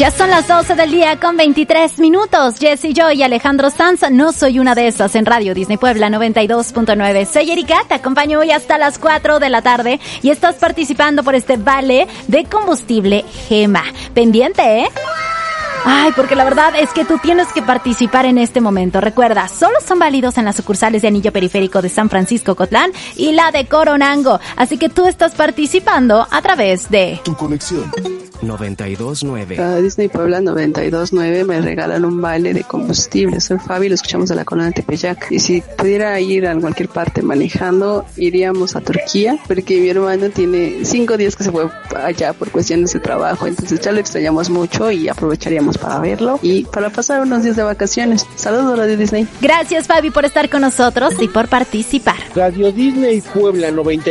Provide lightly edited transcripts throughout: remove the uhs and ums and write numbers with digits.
Ya son las 12 del día con 23 minutos. Jessy Joy y Alejandro Sanz, no soy una de esas, en Radio Disney Puebla 92.9. Soy Erika, te acompaño hoy hasta las 4 de la tarde y estás participando por este vale de combustible Gema. Pendiente, ¿eh? Ay, porque la verdad es que tú tienes que participar en este momento. Recuerda, solo son válidos en las sucursales de Anillo Periférico de San Francisco Cotlán y la de Coronango. Así que tú estás participando a través de Tu conexión 92.9. Disney Puebla 92.9 me regalan un vale de combustible. Soy Fabi, lo escuchamos de la colonia de Tepeyac. Y si pudiera ir a cualquier parte manejando, iríamos a Turquía, porque mi hermano tiene 5 días que se fue allá por cuestiones de trabajo. Entonces ya lo extrañamos mucho y aprovecharíamos para verlo y para pasar unos días de vacaciones. Saludos, Radio Disney. Gracias, Fabi, por estar con nosotros y por participar. Radio Disney Puebla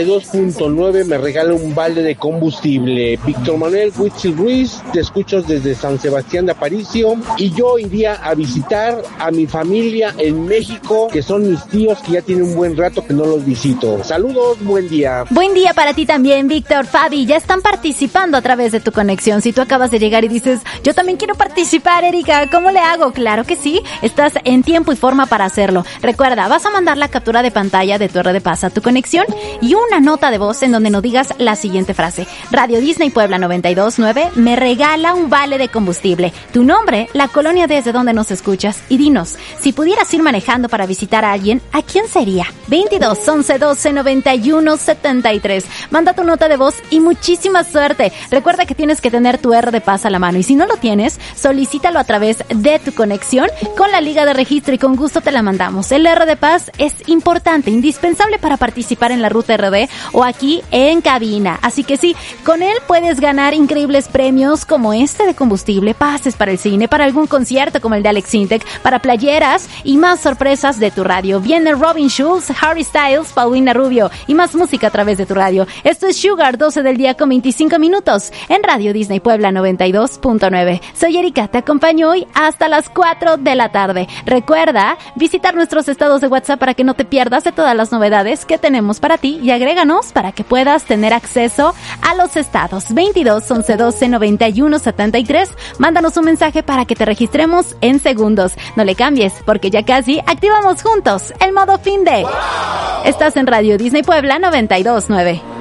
92.9 me regala un balde de combustible. Víctor Manuel Huitzil Ruiz, te escucho desde San Sebastián de Aparicio y yo iría a visitar a mi familia en México, que son mis tíos que ya tienen un buen rato que no los visito. Saludos, buen día. Buen día para ti también, Víctor. Fabi, ya están participando a través de tu conexión. Si tú acabas de llegar y dices, yo también quiero participar, Erika, ¿cómo le hago? Claro que sí, estás en tiempo y forma para hacerlo. Recuerda, vas a mandar la captura de pantalla de tu RD a tu conexión y una nota de voz en donde nos digas la siguiente frase: Radio Disney Puebla 92.9 me regala un vale de combustible, tu nombre, la colonia desde donde nos escuchas y dinos, si pudieras ir manejando para visitar a alguien, ¿a quién sería? 22 11 12 91 73. Manda tu nota de voz y muchísima suerte. Recuerda que tienes que tener tu RD a la mano y si no lo tienes, solicítalo a través de tu conexión con la liga de registro y con gusto te la mandamos. El RD Paz es importante, indispensable para participar en la ruta RD o aquí en cabina. Así que sí, con él puedes ganar increíbles premios como este de combustible, pases para el cine, para algún concierto como el de Alex Intec, para playeras y más sorpresas de tu radio. Viene Robin Schulz, Harry Styles, Paulina Rubio y más música a través de tu radio. Esto es Sugar, 12 del día con 25 minutos en Radio Disney Puebla 92.9. Soy Erika, te acompaño hoy hasta las 4 de la tarde. Recuerda visitar nuestros estados de WhatsApp para que no te pierdas de todas las novedades que tenemos para ti y agréganos para que puedas tener acceso a los estados. 22 11 12 91 73. Mándanos un mensaje para que te registremos en segundos. No le cambies porque ya casi activamos juntos el modo fin de. ¡Wow! Estás en Radio Disney Puebla 92.9.